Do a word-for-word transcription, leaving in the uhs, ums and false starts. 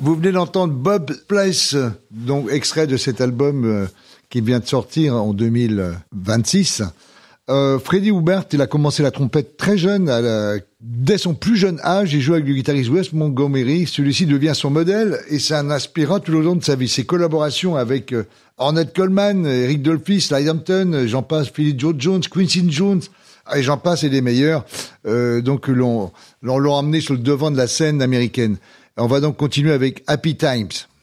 Vous venez d'entendre Bob Place, donc extrait de cet album euh, qui vient de sortir en deux mille vingt-six. Euh, Freddie Hubbard, il a commencé la trompette très jeune, à la... dès son plus jeune âge, il joue avec le guitariste Wes Montgomery. Celui-ci devient son modèle et c'est un inspirant tout au long de sa vie. Ses collaborations avec euh, Ornette Coleman, Eric Dolphy, Slide Hampton, j'en passe, Philly Joe Jones, Quincy Jones, et j'en passe, et des meilleurs. Euh, donc l'on, l'on l'a emmené sur le devant de la scène américaine. On va donc continuer avec Happy Times.